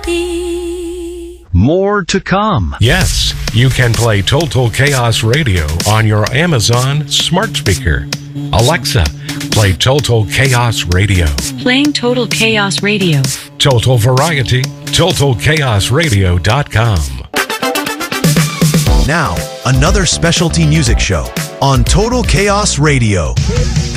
More to come. Yes, you can play Total Chaos Radio on your Amazon smart speaker. Alexa, play Total Chaos Radio. Playing Total Chaos Radio. Total Variety, TotalChaosRadio.com. Now, another specialty music show on Total Chaos Radio.